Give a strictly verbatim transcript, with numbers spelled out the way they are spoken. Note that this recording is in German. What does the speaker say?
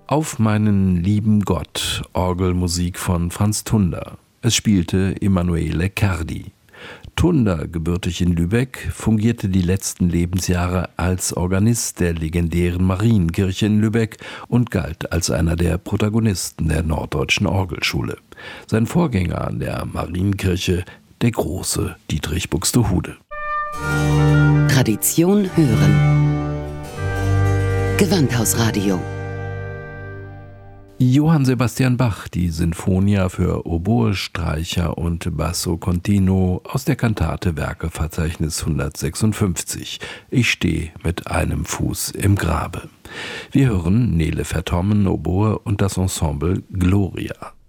Auf meinen lieben Gott, Orgelmusik von Franz Tunder. Es spielte Emanuele Cardi. Tunder, gebürtig in Lübeck, fungierte die letzten Lebensjahre als Organist der legendären Marienkirche in Lübeck und galt als einer der Protagonisten der Norddeutschen Orgelschule. Sein Vorgänger an der Marienkirche, der große Dietrich Buxtehude. Tradition hören. Gewandhausradio. Johann Sebastian Bach, die Sinfonia für Oboe, Streicher und Basso Continuo aus der Kantate Werkeverzeichnis hundertsechsundfünfzig. Ich stehe mit einem Fuß im Grabe. Wir hören Nele Vertommen, Oboe und das Ensemble Gloria.